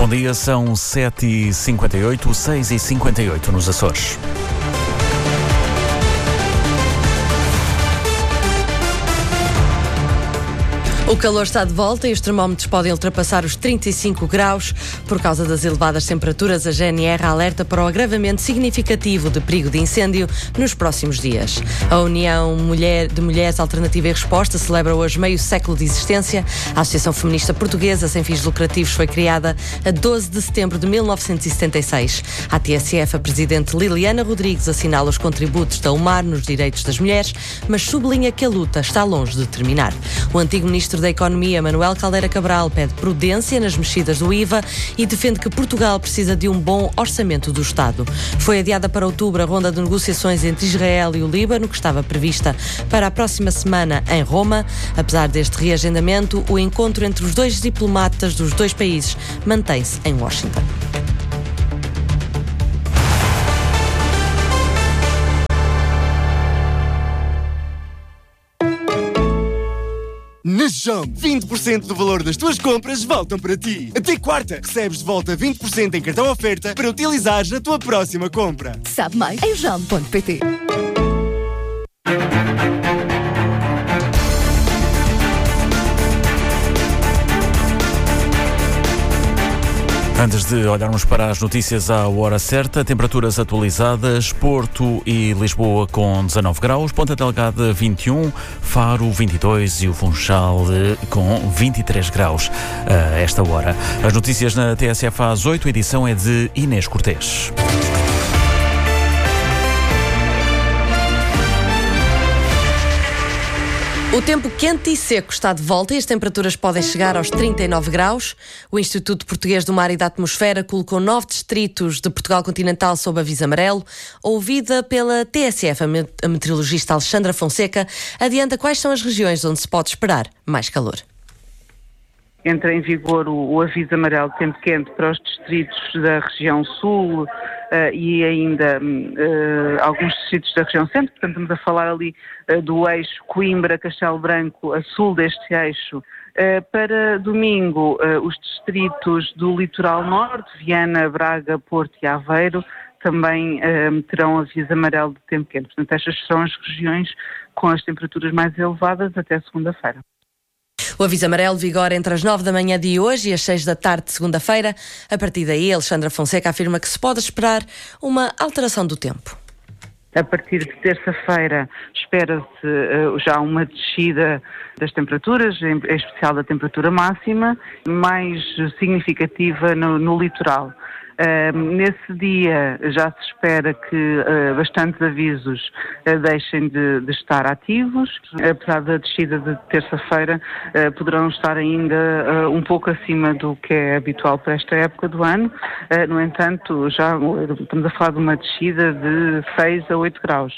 Bom dia, são 7h58, 6h58 nos Açores. O calor está de volta e os termómetros podem ultrapassar os 35 graus. Por causa das elevadas temperaturas, a GNR alerta para o agravamento significativo de perigo de incêndio nos próximos dias. A União de Mulheres Alternativa e Resposta celebra hoje meio século de existência. A Associação Feminista Portuguesa Sem Fins Lucrativos foi criada a 12 de setembro de 1976. A TSF, a presidente Liliana Rodrigues, assinala os contributos da UMAR nos direitos das mulheres, mas sublinha que a luta está longe de terminar. O antigo ministro da Economia, Manuel Caldeira Cabral, pede prudência nas mexidas do IVA e defende que Portugal precisa de um bom orçamento do Estado. Foi adiada para outubro a ronda de negociações entre Israel e o Líbano, que estava prevista para a próxima semana em Roma. Apesar deste reagendamento, o encontro entre os dois diplomatas dos dois países mantém-se em Washington. Na Jump, 20% do valor das tuas compras voltam para ti. Até quarta, recebes de volta 20% em cartão oferta para utilizares na tua próxima compra. Sabe mais em jump.pt. Antes de olharmos para as notícias à hora certa, temperaturas atualizadas: Porto e Lisboa com 19 graus, Ponta Delgada 21, Faro 22 e o Funchal com 23 graus a esta hora. As notícias na TSF às 8, a edição é de Inês Cortês. O tempo quente e seco está de volta e as temperaturas podem chegar aos 39 graus. O Instituto Português do Mar e da Atmosfera colocou 9 distritos de Portugal continental sob aviso amarelo. Ouvida pela TSF, a meteorologista Alexandra Fonseca adianta quais são as regiões onde se pode esperar mais calor. Entra em vigor o aviso amarelo de tempo quente para os distritos da região sul e ainda alguns distritos da região centro. Portanto, estamos a falar ali do eixo Coimbra-Castelo Branco, a sul deste eixo. Para domingo, os distritos do litoral norte, Viana, Braga, Porto e Aveiro, também terão aviso amarelo de tempo quente. Portanto, estas são as regiões com as temperaturas mais elevadas até segunda-feira. O aviso amarelo vigora entre as 9 da manhã de hoje e as 6 da tarde de segunda-feira. A partir daí, Alexandra Fonseca afirma que se pode esperar uma alteração do tempo. A partir de terça-feira espera-se já uma descida das temperaturas, em especial da temperatura máxima, mais significativa no litoral. Nesse dia já se espera que bastantes avisos deixem de estar ativos. Apesar da descida de terça-feira, poderão estar ainda um pouco acima do que é habitual para esta época do ano. No entanto, já estamos a falar de uma descida de 6 a 8 graus.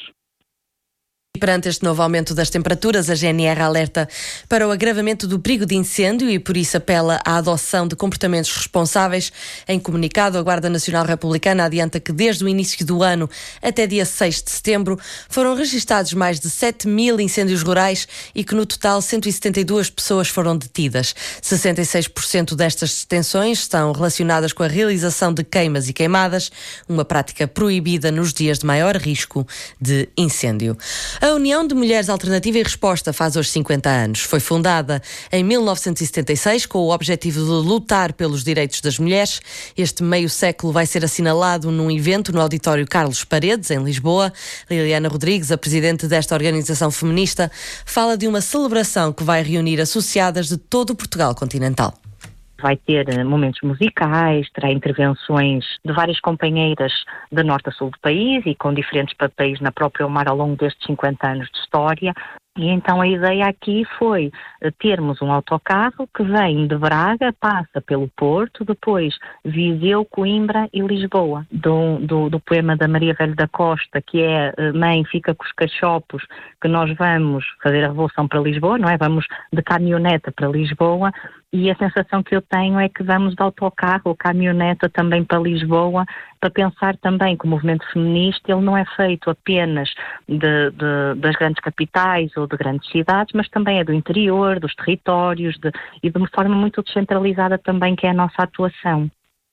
Perante este novo aumento das temperaturas, a GNR alerta para o agravamento do perigo de incêndio e, por isso, apela à adoção de comportamentos responsáveis. Em comunicado, a Guarda Nacional Republicana adianta que, desde o início do ano até dia 6 de setembro, foram registados mais de 7.000 incêndios rurais e que, no total, 172 pessoas foram detidas. 66% destas detenções estão relacionadas com a realização de queimas e queimadas, uma prática proibida nos dias de maior risco de incêndio. A União de Mulheres Alternativa e Resposta faz hoje 50 anos. Foi fundada em 1976 com o objetivo de lutar pelos direitos das mulheres. Este meio século vai ser assinalado num evento no Auditório Carlos Paredes, em Lisboa. Liliana Rodrigues, a presidente desta organização feminista, fala de uma celebração que vai reunir associadas de todo o Portugal continental. Vai ter momentos musicais, terá intervenções de várias companheiras de norte a sul do país e com diferentes papéis na própria UMAR ao longo destes 50 anos de história. E então a ideia aqui foi termos um autocarro que vem de Braga, passa pelo Porto, depois Viseu, Coimbra e Lisboa. Do poema da Maria Velho da Costa, que é Mãe, fica com os cachopos, que nós vamos fazer a revolução para Lisboa, não é? Vamos de caminhoneta para Lisboa. E a sensação que eu tenho é que vamos de autocarro ou caminhoneta também para Lisboa, para pensar também que o movimento feminista ele não é feito apenas das grandes capitais ou de grandes cidades, mas também é do interior, dos territórios e de uma forma muito descentralizada também, que é a nossa atuação.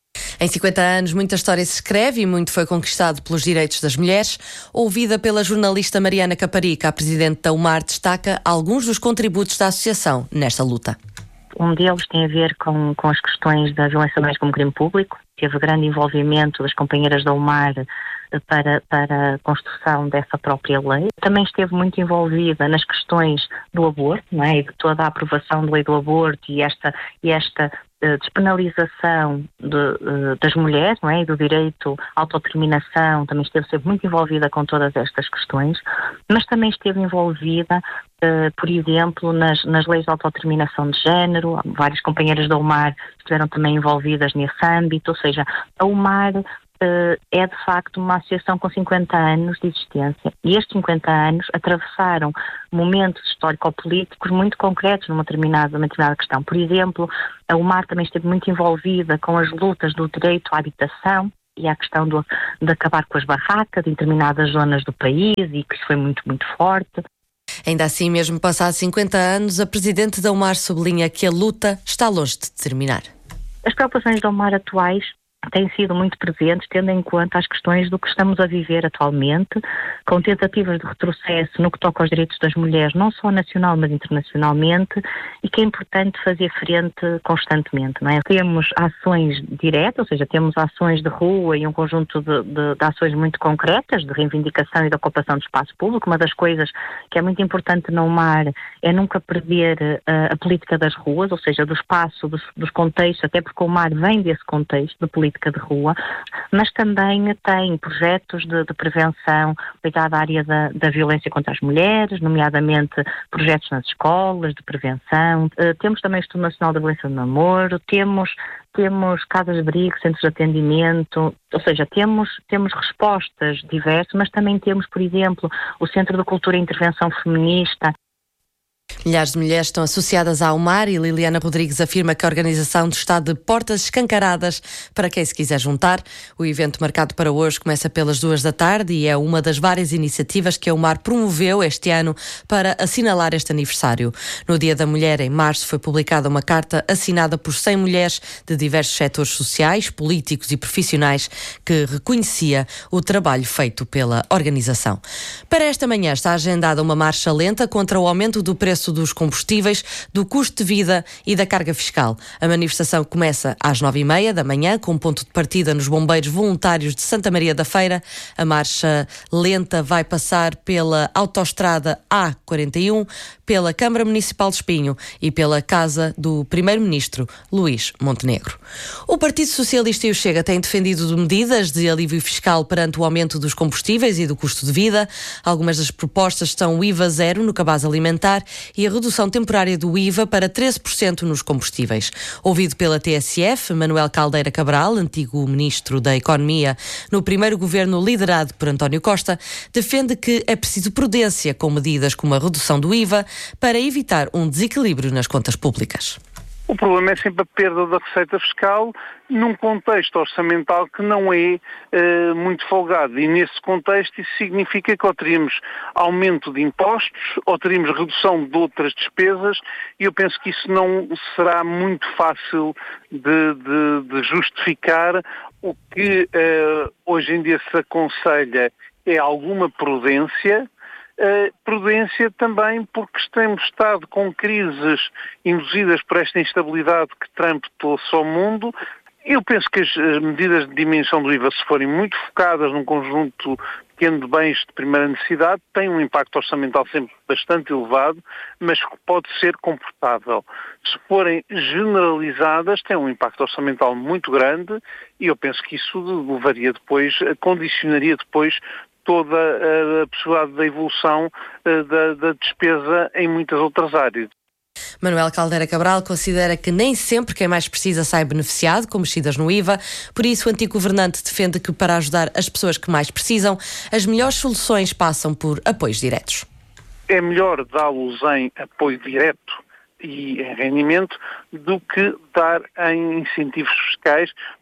Em 50 anos, muita história se escreve e muito foi conquistado pelos direitos das mulheres. Ouvida pela jornalista Mariana Caparica, a presidente da UMAR destaca alguns dos contributos da associação nesta luta. Um deles tem a ver com as questões da violência doméstica como crime público. Teve grande envolvimento das companheiras da UMAR para a construção dessa própria lei. Também esteve muito envolvida nas questões do aborto, não é? E de toda a aprovação da lei do aborto e esta despenalização das mulheres, não é? E do direito à autodeterminação. Também esteve sempre muito envolvida com todas estas questões, mas também esteve envolvida, por exemplo, nas leis de autodeterminação de género. Várias companheiras da UMAR estiveram também envolvidas nesse âmbito, ou seja, a UMAR é de facto uma associação com 50 anos de existência e estes 50 anos atravessaram momentos histórico-políticos muito concretos numa determinada questão. Por exemplo, a UMAR também esteve muito envolvida com as lutas do direito à habitação e a questão de acabar com as barracas em determinadas zonas do país, e que isso foi muito, muito forte. Ainda assim, mesmo passados 50 anos, a presidente da UMAR sublinha que a luta está longe de terminar. As preocupações da UMAR atuais têm sido muito presentes, tendo em conta as questões do que estamos a viver atualmente, com tentativas de retrocesso no que toca aos direitos das mulheres, não só nacional, mas internacionalmente, e que é importante fazer frente constantemente, não é? Temos ações diretas, ou seja, temos ações de rua e um conjunto de ações muito concretas, de reivindicação e de ocupação do espaço público. Uma das coisas que é muito importante na UMAR é nunca perder a política das ruas, ou seja, do espaço, dos contextos, até porque a UMAR vem desse contexto de política de rua, mas também tem projetos de prevenção ligados à área da violência contra as mulheres, nomeadamente projetos nas escolas de prevenção. Temos também o Estudo Nacional da Violência do Namoro, temos casas de abrigo, centros de atendimento, ou seja, temos respostas diversas, mas também temos, por exemplo, o Centro de Cultura e Intervenção Feminista. Milhares de mulheres estão associadas à UMAR e Liliana Rodrigues afirma que a organização está de portas escancaradas para quem se quiser juntar. O evento marcado para hoje começa pelas 14h e é uma das várias iniciativas que a UMAR promoveu este ano para assinalar este aniversário. No Dia da Mulher, em março, foi publicada uma carta assinada por 100 mulheres de diversos setores sociais, políticos e profissionais que reconhecia o trabalho feito pela organização. Para esta manhã está agendada uma marcha lenta contra o aumento do preço dos combustíveis, do custo de vida e da carga fiscal. A manifestação começa às 9h30 da manhã, com ponto de partida nos Bombeiros Voluntários de Santa Maria da Feira. A marcha lenta vai passar pela autoestrada A41, pela Câmara Municipal de Espinho e pela Casa do Primeiro-Ministro Luís Montenegro. O Partido Socialista e o Chega têm defendido medidas de alívio fiscal perante o aumento dos combustíveis e do custo de vida. Algumas das propostas são o IVA zero no cabaz alimentar e a redução temporária do IVA para 13% nos combustíveis. Ouvido pela TSF, Manuel Caldeira Cabral, antigo Ministro da Economia no primeiro governo liderado por António Costa, defende que é preciso prudência com medidas como a redução do IVA para evitar um desequilíbrio nas contas públicas. O problema é sempre a perda da receita fiscal num contexto orçamental que não é muito folgado. E nesse contexto isso significa que ou teríamos aumento de impostos ou teríamos redução de outras despesas, e eu penso que isso não será muito fácil de justificar. O que hoje em dia se aconselha é alguma prudência. Prudência também porque temos estado com crises induzidas por esta instabilidade que Trump trouxe ao mundo. Eu penso que as medidas de diminuição do IVA, se forem muito focadas num conjunto pequeno de bens de primeira necessidade, têm um impacto orçamental sempre bastante elevado, mas que pode ser comportável. Se forem generalizadas, têm um impacto orçamental muito grande, e eu penso que isso levaria depois, condicionaria depois toda a possibilidade da evolução da despesa em muitas outras áreas. Manuel Caldeira Cabral considera que nem sempre quem mais precisa sai beneficiado com mexidas no IVA. Por isso, o antigo governante defende que, para ajudar as pessoas que mais precisam, as melhores soluções passam por apoios diretos. É melhor dá-los em apoio direto e em rendimento do que dar em incentivos fiscais,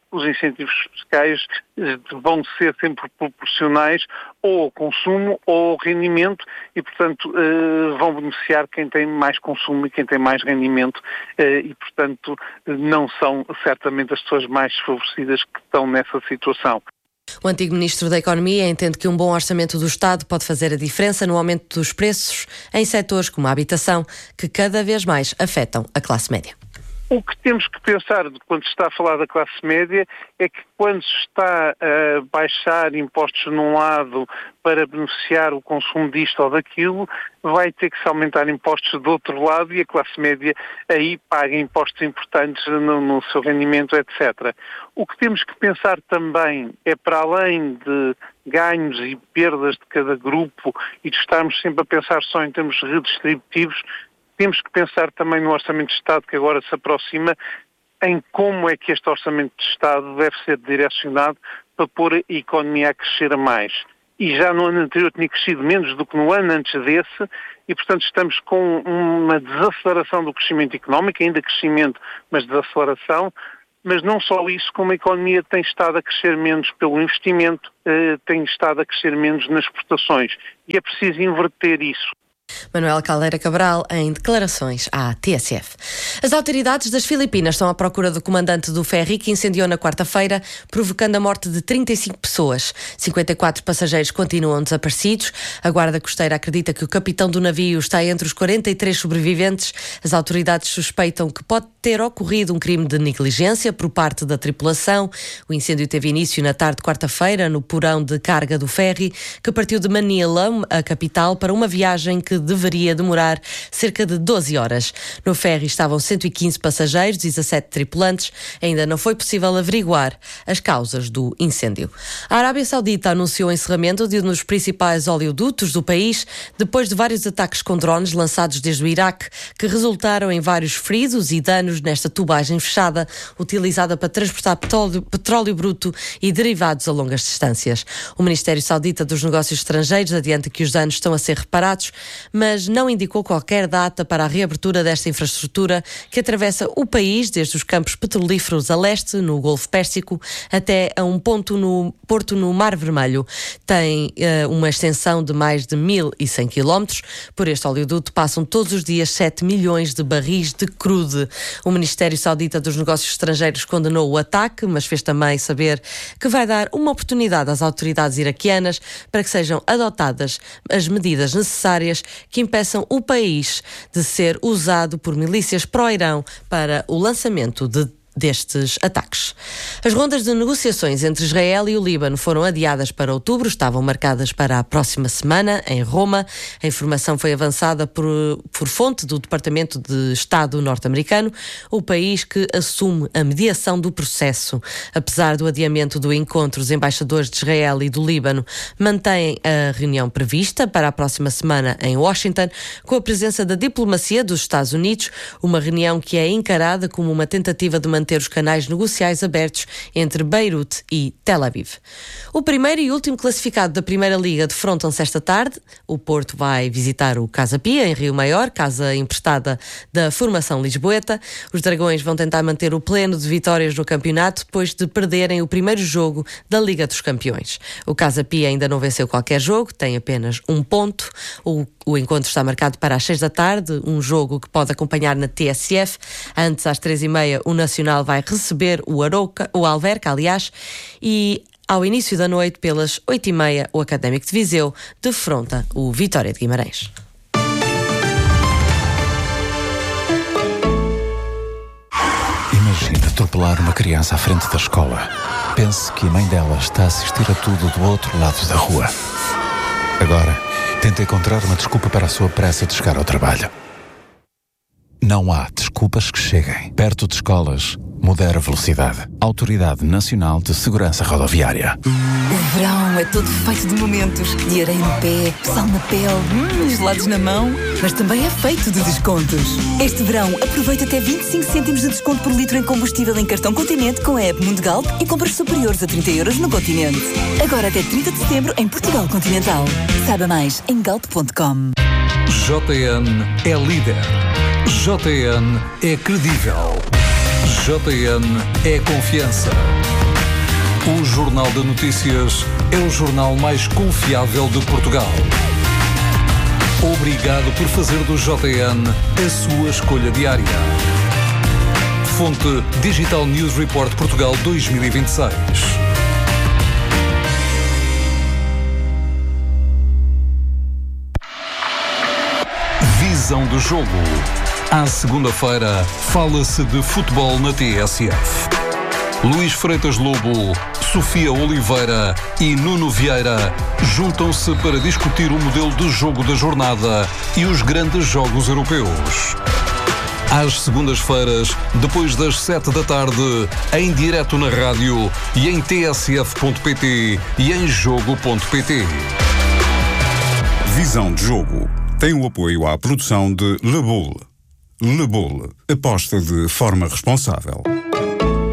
os incentivos fiscais vão ser sempre proporcionais ou ao consumo ou ao rendimento e, portanto, vão beneficiar quem tem mais consumo e quem tem mais rendimento e, portanto, não são certamente as pessoas mais desfavorecidas que estão nessa situação. O antigo Ministro da Economia entende que um bom orçamento do Estado pode fazer a diferença no aumento dos preços em setores como a habitação, que cada vez mais afetam a classe média. O que temos que pensar quando se está a falar da classe média é que quando se está a baixar impostos num lado para beneficiar o consumo disto ou daquilo, vai ter que se aumentar impostos do outro lado e a classe média aí paga impostos importantes no seu rendimento, etc. O que temos que pensar também é, para além de ganhos e perdas de cada grupo e de estarmos sempre a pensar só em termos redistributivos, temos que pensar também no Orçamento de Estado que agora se aproxima, em como é que este Orçamento de Estado deve ser direcionado para pôr a economia a crescer mais. E já no ano anterior tinha crescido menos do que no ano antes desse e, portanto, estamos com uma desaceleração do crescimento económico, ainda crescimento, mas desaceleração. Mas não só isso, como a economia tem estado a crescer menos pelo investimento, tem estado a crescer menos nas exportações. E é preciso inverter isso. Manuel Caldeira Cabral, em declarações à TSF. As autoridades das Filipinas estão à procura do comandante do ferry que incendiou na quarta-feira, provocando a morte de 35 pessoas. 54 passageiros continuam desaparecidos. A Guarda Costeira acredita que o capitão do navio está entre os 43 sobreviventes. As autoridades suspeitam que pode ter ocorrido um crime de negligência por parte da tripulação. O incêndio teve início na tarde de quarta-feira, no porão de carga do ferry, que partiu de Manila, a capital, para uma viagem que deveria demorar cerca de 12 horas. No ferry estavam 115 passageiros e 17 tripulantes. Ainda não foi possível averiguar as causas do incêndio. A Arábia Saudita anunciou o encerramento de um dos principais oleodutos do país depois de vários ataques com drones lançados desde o Iraque, que resultaram em vários feridos e danos nesta tubagem fechada, utilizada para transportar petróleo bruto e derivados a longas distâncias. O Ministério Saudita dos Negócios Estrangeiros adianta que os danos estão a ser reparados, mas não indicou qualquer data para a reabertura desta infraestrutura que atravessa o país desde os campos petrolíferos a leste, no Golfo Pérsico, até a um porto no Mar Vermelho. Tem uma extensão de mais de 1.100 km. Por este oleoduto passam todos os dias 7 milhões de barris de crude. O Ministério Saudita dos Negócios Estrangeiros condenou o ataque, mas fez também saber que vai dar uma oportunidade às autoridades iraquianas para que sejam adotadas as medidas necessárias que impeçam o país de ser usado por milícias pró-Irão para o lançamento destes ataques. As rondas de negociações entre Israel e o Líbano foram adiadas para outubro, estavam marcadas para a próxima semana, em Roma. A informação foi avançada por fonte do Departamento de Estado norte-americano, o país que assume a mediação do processo. Apesar do adiamento do encontro, os embaixadores de Israel e do Líbano mantêm a reunião prevista para a próxima semana em Washington, com a presença da diplomacia dos Estados Unidos, uma reunião que é encarada como uma tentativa de manter os canais negociais abertos entre Beirute e Tel Aviv. O primeiro e último classificado da Primeira Liga defrontam-se esta tarde. O Porto vai visitar o Casa Pia, em Rio Maior, casa emprestada da formação lisboeta. Os Dragões vão tentar manter o pleno de vitórias no campeonato depois de perderem o primeiro jogo da Liga dos Campeões. O Casa Pia ainda não venceu qualquer jogo, tem apenas um ponto. O encontro está marcado para as 6 da tarde, um jogo que pode acompanhar na TSF. Antes, às 3h30, o Nacional vai receber o Alverca, e ao início da noite, pelas 8h30, o Académico de Viseu defronta o Vitória de Guimarães. Imagine atropelar uma criança à frente da escola. Pense que a mãe dela está a assistir a tudo do outro lado da rua. Agora, tente encontrar uma desculpa para a sua pressa de chegar ao trabalho. Não há desculpas que cheguem. Perto de escolas, modera a velocidade. Autoridade Nacional de Segurança Rodoviária. O verão é todo feito de momentos. De areia no pé, sal na pele, gelados na mão. Mas também é feito de descontos. Este verão, aproveita até 25 cêntimos de desconto por litro em combustível em cartão Continente com a app Mundigalp e compras superiores a 30 € no Continente. Agora até 30 de setembro em Portugal Continental. Saiba mais em galp.com. JN é líder. JN é credível. JN é confiança. O Jornal de Notícias é o jornal mais confiável de Portugal. Obrigado por fazer do JN a sua escolha diária. Fonte Digital News Report Portugal 2026. Visão do jogo. À segunda-feira, fala-se de futebol na TSF. Luís Freitas Lobo, Sofia Oliveira e Nuno Vieira juntam-se para discutir o modelo de jogo da jornada e os grandes jogos europeus. Às segundas-feiras, depois das 7 da tarde, em direto na rádio e em tsf.pt e em jogo.pt. Visão de jogo. Tem o apoio à produção de Le Boule. Le Boule. Aposta de forma responsável.